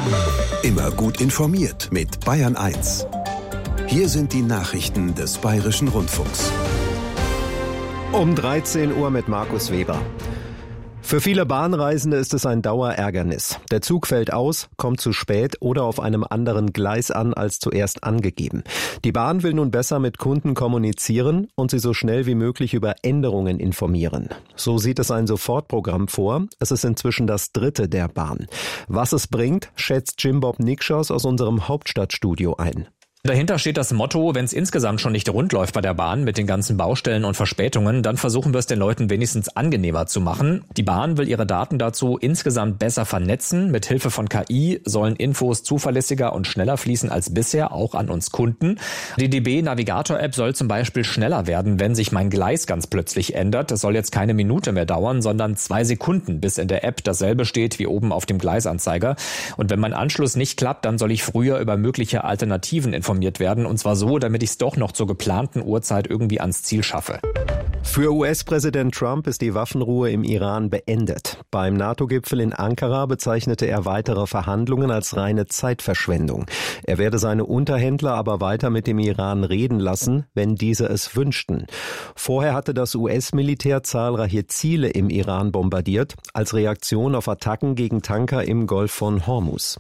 Immer gut informiert mit Bayern 1. Hier sind die Nachrichten des Bayerischen Rundfunks. Um 13 Uhr mit Markus Weber. Für viele Bahnreisende ist es ein Dauerärgernis. Der Zug fällt aus, kommt zu spät oder auf einem anderen Gleis an als zuerst angegeben. Die Bahn will nun besser mit Kunden kommunizieren und sie so schnell wie möglich über Änderungen informieren. So sieht es ein Sofortprogramm vor. Es ist inzwischen das 3. der Bahn. Was es bringt, schätzt Jim Bob Nikschos aus unserem Hauptstadtstudio ein. Dahinter steht das Motto, wenn es insgesamt schon nicht rund läuft bei der Bahn mit den ganzen Baustellen und Verspätungen, dann versuchen wir es den Leuten wenigstens angenehmer zu machen. Die Bahn will ihre Daten dazu insgesamt besser vernetzen. Mit Hilfe von KI sollen Infos zuverlässiger und schneller fließen als bisher, auch an uns Kunden. Die DB Navigator App soll zum Beispiel schneller werden, wenn sich mein Gleis ganz plötzlich ändert. Es soll jetzt keine Minute mehr dauern, sondern 2 Sekunden, bis in der App dasselbe steht wie oben auf dem Gleisanzeiger. Und wenn mein Anschluss nicht klappt, dann soll ich früher über mögliche Alternativen informiert werden, und zwar so, damit ich es doch noch zur geplanten Uhrzeit irgendwie ans Ziel schaffe. Für US-Präsident Trump ist die Waffenruhe im Iran beendet. Beim NATO-Gipfel in Ankara bezeichnete er weitere Verhandlungen als reine Zeitverschwendung. Er werde seine Unterhändler aber weiter mit dem Iran reden lassen, wenn diese es wünschten. Vorher hatte das US-Militär zahlreiche Ziele im Iran bombardiert, als Reaktion auf Attacken gegen Tanker im Golf von Hormuz.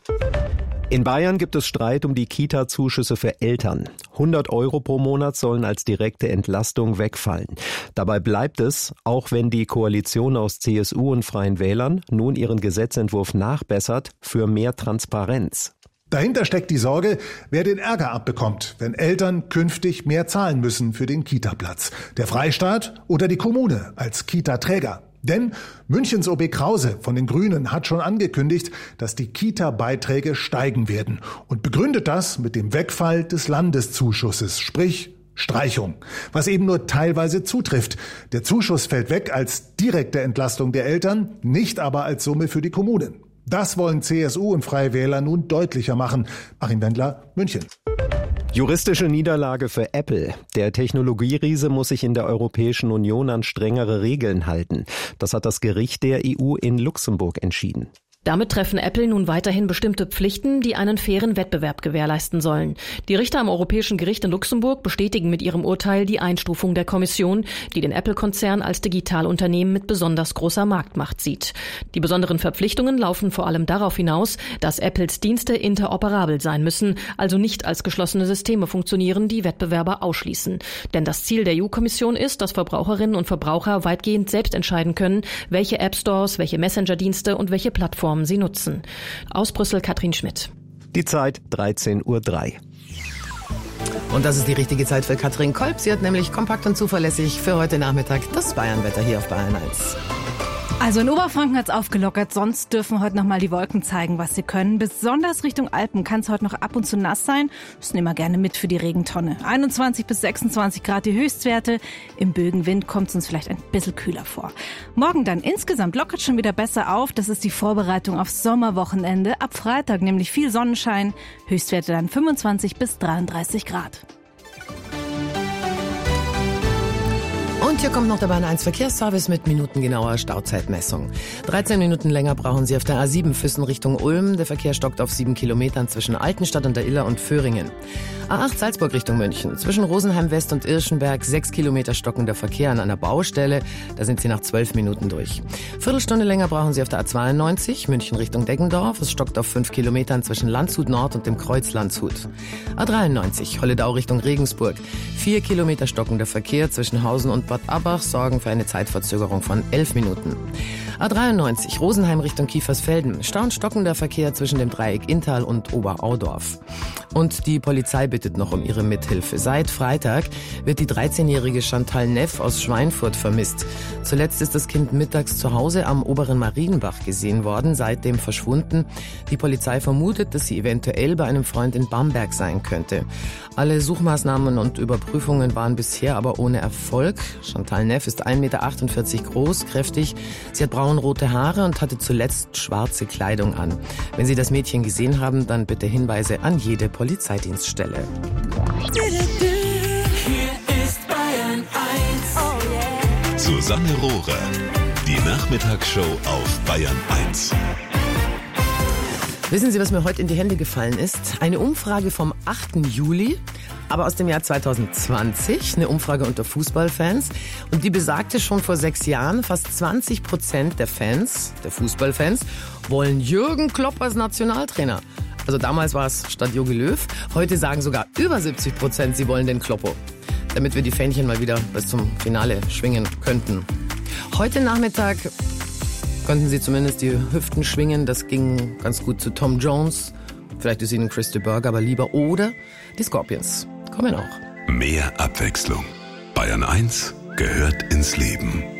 In Bayern gibt es Streit um die Kita-Zuschüsse für Eltern. 100 € pro Monat sollen als direkte Entlastung wegfallen. Dabei bleibt es, auch wenn die Koalition aus CSU und Freien Wählern nun ihren Gesetzentwurf nachbessert, für mehr Transparenz. Dahinter steckt die Sorge, wer den Ärger abbekommt, wenn Eltern künftig mehr zahlen müssen für den Kita-Platz. Der Freistaat oder die Kommune als Kita-Träger. Denn Münchens OB Krause von den Grünen hat schon angekündigt, dass die Kita-Beiträge steigen werden und begründet das mit dem Wegfall des Landeszuschusses, sprich Streichung, was eben nur teilweise zutrifft. Der Zuschuss fällt weg als direkte Entlastung der Eltern, nicht aber als Summe für die Kommunen. Das wollen CSU und Freie Wähler nun deutlicher machen. Achim Wendler, München. Juristische Niederlage für Apple. Der Technologieriese muss sich in der Europäischen Union an strengere Regeln halten. Das hat das Gericht der EU in Luxemburg entschieden. Damit treffen Apple nun weiterhin bestimmte Pflichten, die einen fairen Wettbewerb gewährleisten sollen. Die Richter am Europäischen Gericht in Luxemburg bestätigen mit ihrem Urteil die Einstufung der Kommission, die den Apple-Konzern als Digitalunternehmen mit besonders großer Marktmacht sieht. Die besonderen Verpflichtungen laufen vor allem darauf hinaus, dass Apples Dienste interoperabel sein müssen, also nicht als geschlossene Systeme funktionieren, die Wettbewerber ausschließen. Denn das Ziel der EU-Kommission ist, dass Verbraucherinnen und Verbraucher weitgehend selbst entscheiden können, welche App-Stores, welche Messenger-Dienste und welche Plattformen sie nutzen. Aus Brüssel Katrin Schmidt. Die Zeit 13:03 Uhr. Und das ist die richtige Zeit für Katrin Kolb. Sie hat nämlich kompakt und zuverlässig für heute Nachmittag das Bayernwetter hier auf Bayern 1. Also in Oberfranken hat's aufgelockert, sonst dürfen heute noch mal die Wolken zeigen, was sie können. Besonders Richtung Alpen kann es heute noch ab und zu nass sein. Das nehmen wir gerne mit für die Regentonne. 21 bis 26 Grad die Höchstwerte. Im Bögenwind kommt es uns vielleicht ein bisschen kühler vor. Morgen dann insgesamt lockert schon wieder besser auf. Das ist die Vorbereitung aufs Sommerwochenende. Ab Freitag nämlich viel Sonnenschein. Höchstwerte dann 25 bis 33 Grad. Und hier kommt noch der Bahn 1 Verkehrsservice mit minutengenauer Stauzeitmessung. 13 Minuten länger brauchen Sie auf der A7 Füssen Richtung Ulm. Der Verkehr stockt auf 7 Kilometern zwischen Altenstadt und der Iller und Föhringen. A8 Salzburg Richtung München. Zwischen Rosenheim West und Irschenberg 6 Kilometer stockender Verkehr an einer Baustelle. Da sind Sie nach 12 Minuten durch. Viertelstunde länger brauchen Sie auf der A92 München Richtung Deggendorf. Es stockt auf 5 Kilometern zwischen Landshut Nord und dem Kreuz Landshut. A93 Holledau Richtung Regensburg. 4 Kilometer stockender Verkehr zwischen Hausen und Bad Abbach sorgen für eine Zeitverzögerung von 11 Minuten. A93 Rosenheim Richtung Kiefersfelden. Stockender Verkehr zwischen dem Dreieck Inntal und Oberaudorf. Und die Polizei bittet noch um ihre Mithilfe. Seit Freitag wird die 13-jährige Chantal Neff aus Schweinfurt vermisst. Zuletzt ist das Kind mittags zu Hause am oberen Marienbach gesehen worden, seitdem verschwunden. Die Polizei vermutet, dass sie eventuell bei einem Freund in Bamberg sein könnte. Alle Suchmaßnahmen und Überprüfungen waren bisher aber ohne Erfolg. Chantal Neff ist 1,48 Meter groß, kräftig. Sie hat braunrote Haare und hatte zuletzt schwarze Kleidung an. Wenn Sie das Mädchen gesehen haben, dann bitte Hinweise an jede Polizeidienststelle. Hier ist Bayern 1. Susanne Rohrer. Die Nachmittagsshow auf Bayern 1. Wissen Sie, was mir heute in die Hände gefallen ist? Eine Umfrage vom 8. Juli, aber aus dem Jahr 2020. Eine Umfrage unter Fußballfans. Und die besagte schon vor 6 Jahren, fast 20% der Fans, der Fußballfans, wollen Jürgen Klopp als Nationaltrainer. Also damals war es statt Jogi Löw. Heute sagen sogar über 70%, sie wollen den Kloppo. Damit wir die Fähnchen mal wieder bis zum Finale schwingen könnten. Heute Nachmittag könnten Sie zumindest die Hüften schwingen. Das ging ganz gut zu Tom Jones. Vielleicht ist Ihnen Chris de Burgh aber lieber. Oder die Scorpions. Kommen auch. Mehr Abwechslung. Bayern 1 gehört ins Leben.